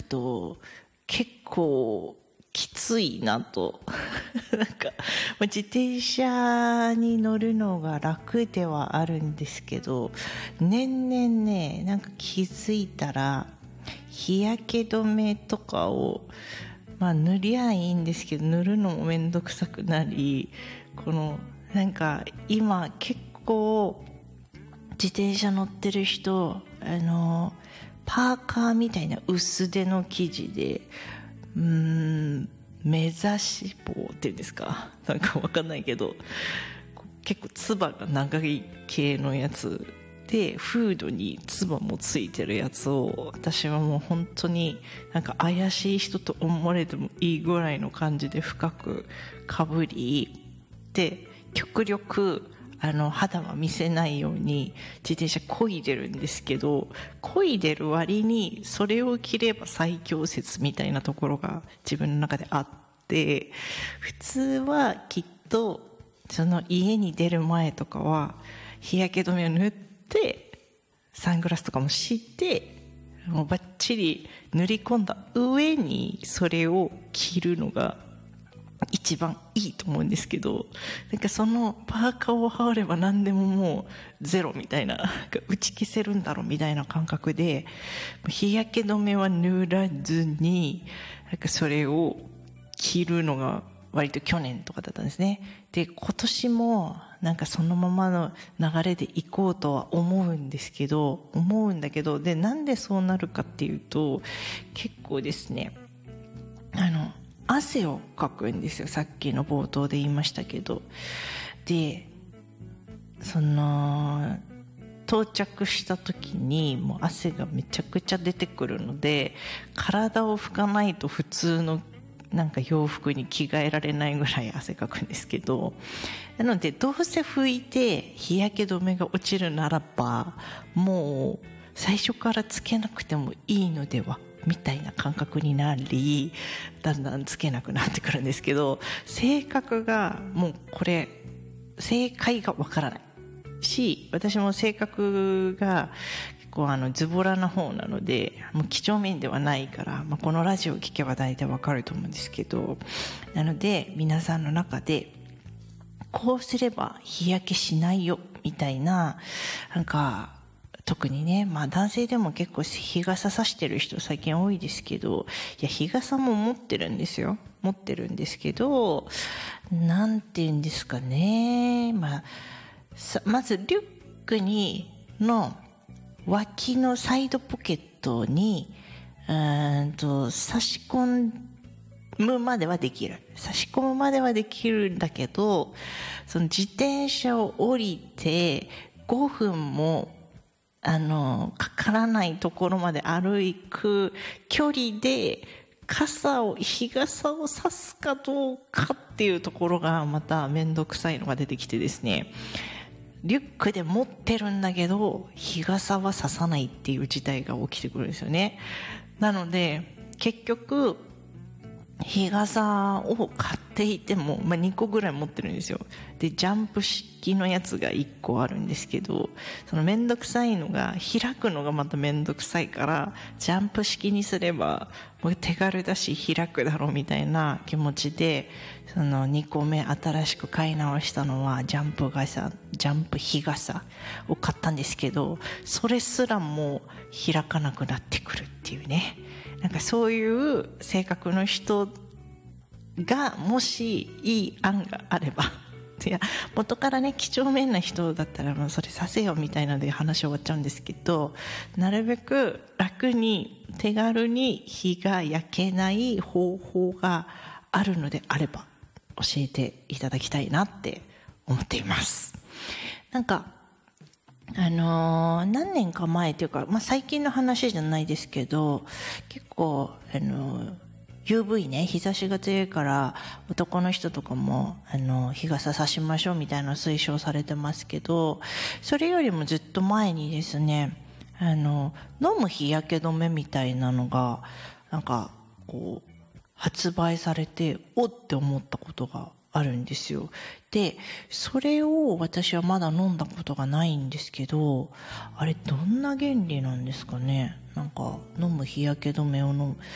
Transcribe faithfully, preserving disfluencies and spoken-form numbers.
と結構きついなとなんか自転車に乗るのが楽ではあるんですけど、年々ね、なんか気づいたら日焼け止めとかをまあ塗りゃいいんですけど、塗るのもめんどくさくなり、このなんか今結構自転車乗ってる人、あのパーカーみたいな薄手の生地で、うーん目指し棒っていうんですか、なんかわかんないけど、結構つばが長い系のやつで、フードにつばもついてるやつを、私はもう本当になんか怪しい人と思われてもいいぐらいの感じで深くかぶりで、極力あの肌は見せないように自転車漕いでるんですけど、漕いでる割にそれを着れば最強説みたいなところが自分の中であって、普通はきっとその家に出る前とかは日焼け止めを塗ってサングラスとかもしてもうバッチリ塗り込んだ上にそれを着るのが一番いいと思うんですけど、なんかそのパーカーを羽織れば何でももうゼロみたいな、打ち消せるんだろうみたいな感覚で、日焼け止めは塗らずになんかそれを着るのが割と去年とかだったんですね。で、今年もなんかそのままの流れで行こうとは思うんですけど、思うんだけど、で、なんでそうなるかっていうと、結構ですね、あの、汗をかくんですよ。さっきの冒頭で言いましたけど。で、その、到着した時にもう汗がめちゃくちゃ出てくるので、体を拭かないと普通のなんか洋服に着替えられないぐらい汗かくんですけど、なのでどうせ拭いて日焼け止めが落ちるならば、もう最初からつけなくてもいいのではみたいな感覚になり、だんだんつけなくなってくるんですけど、性格がもうこれ正解がわからないし、私も性格が結構あのズボラな方なので、もう几帳面ではないから、まあ、このラジオを聞けば大体わかると思うんですけど、なので皆さんの中でこうすれば日焼けしないよみたいな、なんか特にね、まあ男性でも結構日傘さしてる人最近多いですけど、いや日傘も持ってるんですよ。持ってるんですけど、なんて言うんですかね。まあ、さまずリュックにの脇のサイドポケットに、うーんと差し込むまではできる。差し込むまではできるんだけど、その自転車を降りてごふんもあのかからないところまで歩く距離で傘を日傘を差すかどうかっていうところがまた面倒くさいのが出てきてですね、リュックで持ってるんだけど日傘は差さないっていう事態が起きてくるんですよね。なので結局日傘を買っていても、まあ、にこぐらい持ってるんですよ。でジャンプ式のやつがいっこあるんですけど、そのめんどくさいのが開くのがまためんどくさいから、ジャンプ式にすればもう手軽だし開くだろうみたいな気持ちで、そのにこめ新しく買い直したのはジャンプ傘、ジャンプ日傘を買ったんですけど、それすらも開かなくなってくるっていうね。なんかそういう性格の人がもしいい案があれば、いや元からね几帳面な人だったらもうそれさせよみたいなので話終わっちゃうんですけど、なるべく楽に手軽に日が焼けない方法があるのであれば教えていただきたいなって思っています。なんかあのー、何年か前というか、まあ、最近の話じゃないですけど、結構、あのー、ユーブイ ね、日差しが強いから男の人とかも、あのー、日傘差しましょうみたいな推奨されてますけど、それよりもずっと前にですね、あのー、飲む日焼け止めみたいなのがなんかこう発売されて、おって思ったことがあるんですよ。で、それを私はまだ飲んだことがないんですけど、あれどんな原理なんですかね。なんか飲む日焼け止めを飲む